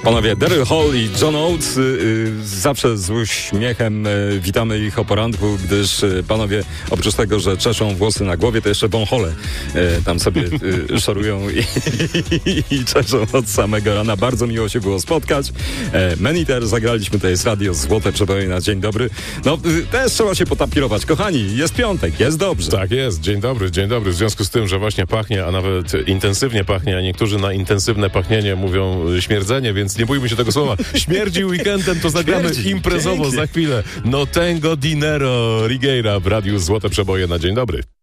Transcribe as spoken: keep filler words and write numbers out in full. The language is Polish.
Panowie, Daryl Hall i John Oates, y, y, zawsze z uśmiechem y, witamy ich o poranku, gdyż y, panowie oprócz tego, że czeszą włosy na głowie, to jeszcze wąchole y, tam sobie y, szorują i, i, i czeszą od samego rana. Bardzo miło się było spotkać. E, Meniter, zagraliśmy, to jest radio Złote Przeboje na dzień dobry. No, y, też trzeba się potapirować. Kochani, jest piątek, jest dobrze. Tak jest, dzień dobry, dzień dobry. W związku z tym, że właśnie pachnie, a nawet intensywnie pachnie, a niektórzy na intensywne pachnienie mówią śmierdzenie, więc nie bójmy się tego słowa. Śmierdzi weekendem, to zagramy Śmierdzi. imprezowo Pięknie. za chwilę. No tengo dinero, Rigueira w radiu Złote Przeboje na dzień dobry.